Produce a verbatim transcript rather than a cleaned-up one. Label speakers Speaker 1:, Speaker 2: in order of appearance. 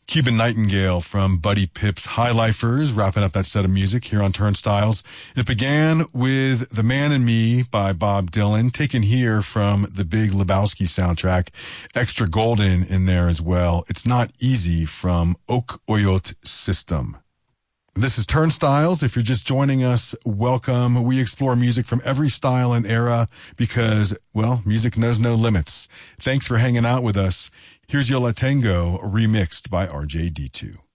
Speaker 1: Cuban Nightingale from Buddy Pip's High Lifers, wrapping up that set of music here on Turnstiles. It began with The Man and Me by Bob Dylan, taken here from the Big Lebowski soundtrack. Extra Golden in there as well. It's Not Easy from Oak Oyot System. This is Turnstiles. If you're just joining us, welcome. We explore music from every style and era because, well, music knows no limits. Thanks for hanging out with us. Here's Yo La Tengo, remixed by R J D two.